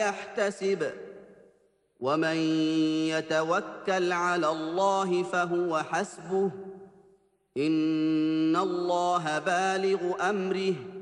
يحتسب ومن يتوكل على الله فهو حسبه إن الله بالغ أمره